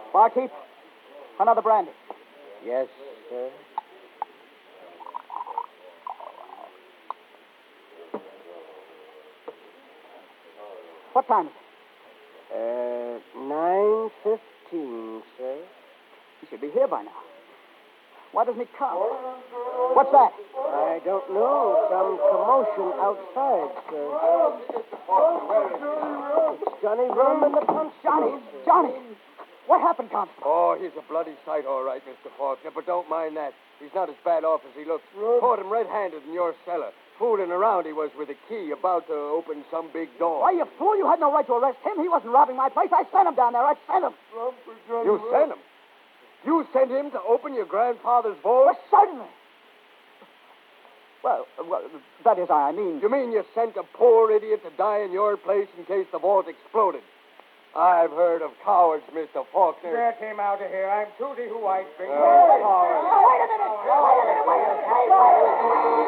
Barkeep, another brandy. Yes, sir. What time is it? 9:15, sir. He should be here by now. Why doesn't he come? What's that? I don't know. Some commotion outside, sir. It's Johnny Rum and the constable. Johnny! What happened, Constable? Oh, he's a bloody sight, all right, Mr. Faulkner, but don't mind that. He's not as bad off as he looks. Caught him red-handed in your cellar. Fooling around he was with a key, about to open some big door. Why, you fool, you had no right to arrest him. He wasn't robbing my place. I sent him down there. I sent him. You sent him? You sent him to open your grandfather's vault? Well, certainly. Well, that is, I mean... You mean you sent a poor idiot to die in your place in case the vault exploded? I've heard of cowards, Mr. Faulkner. Get him out of here. I'm Tootie who Whitefinger. Wait a minute. Wait a minute.